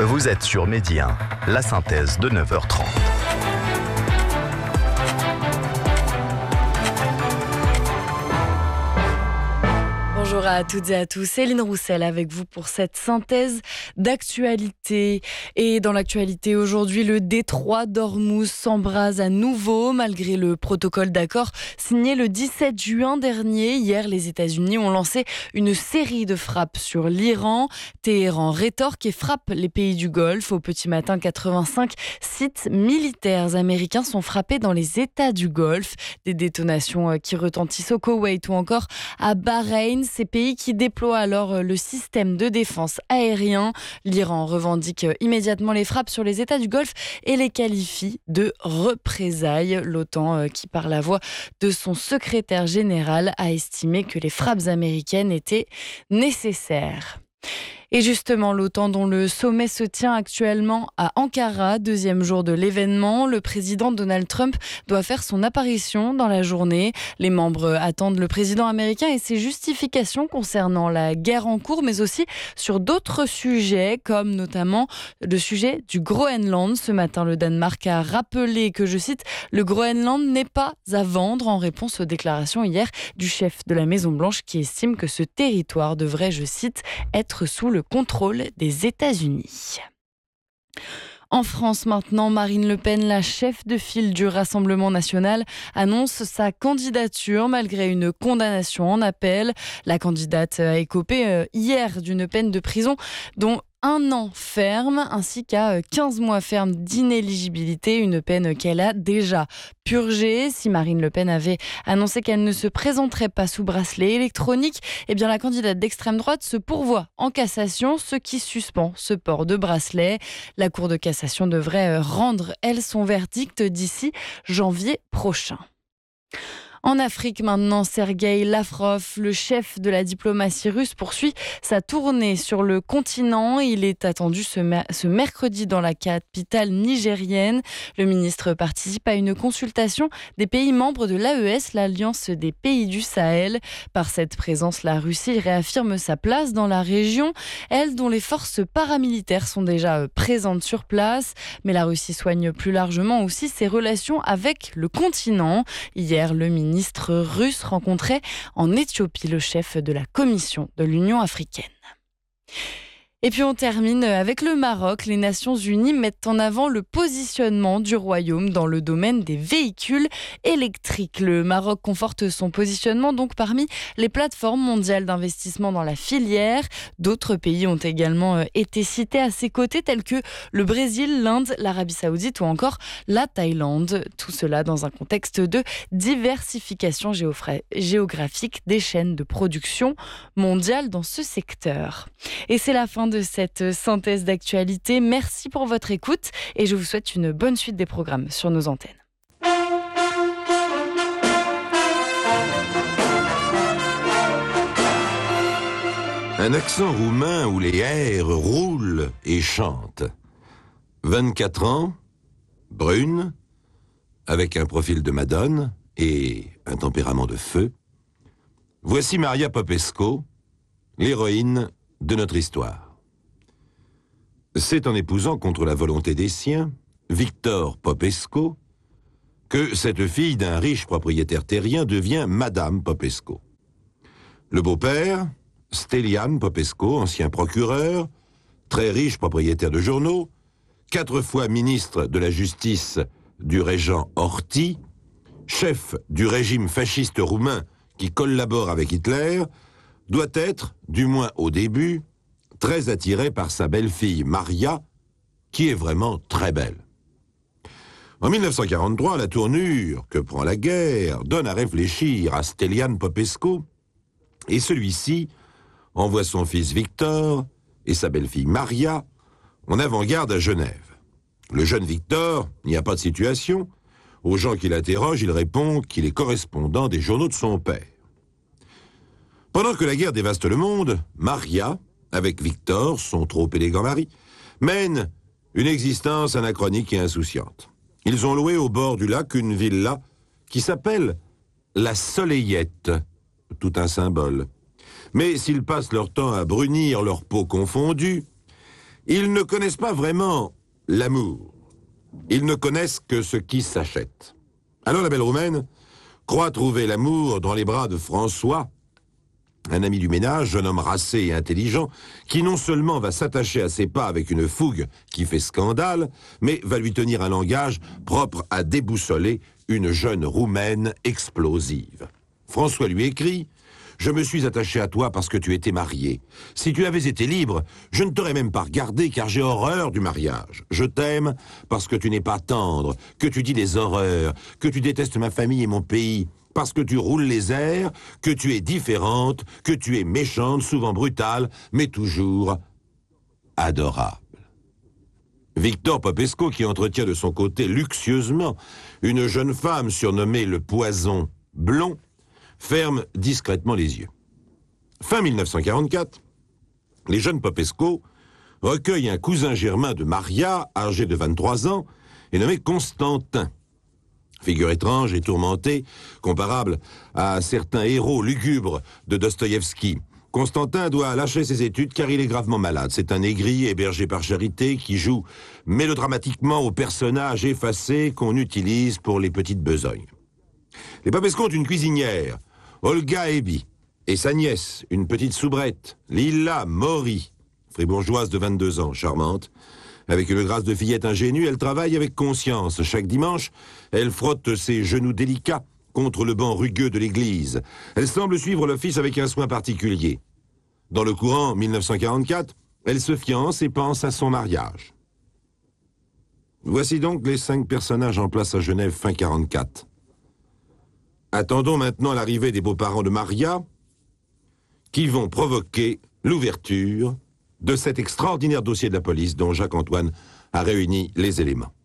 Vous êtes sur Midi 1, la synthèse de 9h30. Bonjour à toutes et à tous, Céline Roussel avec vous pour cette synthèse d'actualité. Et dans l'actualité aujourd'hui, le détroit d'Ormuz s'embrase à nouveau malgré le protocole d'accord signé le 17 juin dernier. Hier, les États-Unis ont lancé une série de frappes sur l'Iran. Téhéran rétorque et frappe les pays du Golfe. Au petit matin, 85 sites militaires américains sont frappés dans les États du Golfe. Des détonations qui retentissent au Koweït ou encore à Bahreïn. Ces pays qui déploient alors le système de défense aérien. L'Iran revendique immédiatement les frappes sur les États du Golfe et les qualifie de représailles. L'OTAN, qui par la voix de son secrétaire général, a estimé que les frappes américaines étaient nécessaires. Et justement, l'OTAN dont le sommet se tient actuellement à Ankara, deuxième jour de l'événement, le président Donald Trump doit faire son apparition dans la journée. Les membres attendent le président américain et ses justifications concernant la guerre en cours, mais aussi sur d'autres sujets, comme notamment le sujet du Groenland. Ce matin, le Danemark a rappelé que, je cite, « Le Groenland n'est pas à vendre » en réponse aux déclarations hier du chef de la Maison-Blanche qui estime que ce territoire devrait, je cite, être sous le contrôle des États-Unis. En France maintenant, Marine Le Pen, la chef de file du Rassemblement national, annonce sa candidature malgré une condamnation en appel. La candidate a écopé hier d'une peine de prison dont 1 an ferme ainsi qu'à 15 mois ferme d'inéligibilité, une peine qu'elle a déjà purgée. Si Marine Le Pen avait annoncé qu'elle ne se présenterait pas sous bracelet électronique, eh bien la candidate d'extrême droite se pourvoit en cassation, ce qui suspend ce port de bracelet. La Cour de cassation devrait rendre, elle, son verdict d'ici janvier prochain. En Afrique maintenant, Sergueï Lavrov, le chef de la diplomatie russe, poursuit sa tournée sur le continent. Il est attendu ce mercredi dans la capitale nigérienne. Le ministre participe à une consultation des pays membres de l'AES, l'Alliance des pays du Sahel. Par cette présence, la Russie réaffirme sa place dans la région, elle dont les forces paramilitaires sont déjà présentes sur place. Mais la Russie soigne plus largement aussi ses relations avec le continent. Hier, le ministre russe rencontrait en Éthiopie le chef de la Commission de l'Union africaine. Et puis on termine avec le Maroc. Les Nations Unies mettent en avant le positionnement du royaume dans le domaine des véhicules électriques. Le Maroc conforte son positionnement donc parmi les plateformes mondiales d'investissement dans la filière. D'autres pays ont également été cités à ses côtés, tels que le Brésil, l'Inde, l'Arabie Saoudite ou encore la Thaïlande. Tout cela dans un contexte de diversification géographique des chaînes de production mondiales dans ce secteur. Et c'est la fin de cette synthèse d'actualité. Merci pour votre écoute et je vous souhaite une bonne suite des programmes sur nos antennes. Un accent roumain où les R roulent et chantent. 24 ans, brune, avec un profil de madone et un tempérament de feu. Voici Maria Popescu, l'héroïne de notre histoire. C'est en épousant contre la volonté des siens, Victor Popescu, que cette fille d'un riche propriétaire terrien devient Madame Popescu. Le beau-père, Stelian Popescu, ancien procureur, très riche propriétaire de journaux, 4 fois ministre de la Justice du régent Horthy, chef du régime fasciste roumain qui collabore avec Hitler, doit être, du moins au début, très attiré par sa belle-fille Maria, qui est vraiment très belle. En 1943, la tournure que prend la guerre donne à réfléchir à Stelian Popescu, et celui-ci envoie son fils Victor et sa belle-fille Maria en avant-garde à Genève. Le jeune Victor n'y a pas de situation. Aux gens qui l'interrogent, il répond qu'il est correspondant des journaux de son père. Pendant que la guerre dévaste le monde, Maria, avec Victor, son trop élégant mari, mène une existence anachronique et insouciante. Ils ont loué au bord du lac une villa qui s'appelle la Soleillette, tout un symbole. Mais s'ils passent leur temps à brunir leur peau confondue, Ils ne connaissent pas vraiment l'amour. Ils ne connaissent que ce qui s'achète. Alors la belle Roumaine croit trouver l'amour dans les bras de François, un ami du ménage, jeune homme racé et intelligent, qui non seulement va s'attacher à ses pas avec une fougue qui fait scandale, mais va lui tenir un langage propre à déboussoler une jeune Roumaine explosive. François lui écrit « Je me suis attaché à toi parce que tu étais marié. Si tu avais été libre, je ne t'aurais même pas regardé car j'ai horreur du mariage. Je t'aime parce que tu n'es pas tendre, que tu dis des horreurs, que tu détestes ma famille et mon pays, parce que tu roules les airs, que tu es différente, que tu es méchante, souvent brutale, mais toujours adorable. » Victor Popesco, qui entretient de son côté luxueusement une jeune femme surnommée le Poison Blond, ferme discrètement les yeux. Fin 1944, les jeunes Popesco recueillent un cousin germain de Maria, âgé de 23 ans, et nommé Constantin. Figure étrange et tourmentée, comparable à certains héros lugubres de Dostoïevski. Constantin doit lâcher ses études car il est gravement malade. C'est un aigri hébergé par charité qui joue mélodramatiquement au personnage effacé qu'on utilise pour les petites besognes. Les Popesco ont une cuisinière, Olga Ebi, et sa nièce, une petite soubrette, Lila Mori, fribourgeoise de 22 ans, charmante. Avec une grâce de fillette ingénue, elle travaille avec conscience. Chaque dimanche, elle frotte ses genoux délicats contre le banc rugueux de l'église. Elle semble suivre l'office avec un soin particulier. Dans le courant 1944, elle se fiance et pense à son mariage. Voici donc les 5 personnages en place à Genève fin 1944. Attendons maintenant l'arrivée des beaux-parents de Maria, qui vont provoquer l'ouverture de cet extraordinaire dossier de la police dont Jacques-Antoine a réuni les éléments.